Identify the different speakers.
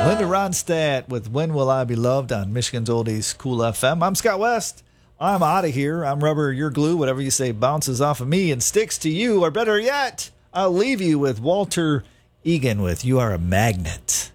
Speaker 1: Linda Ronstadt with When Will I Be Loved on Michigan's Oldies Cool FM. I'm Scott West. I'm out of here. I'm rubber, you're glue. Whatever you say bounces off of me and sticks to you. Or better yet, I'll leave you with Walter Egan with You Are a Magnet.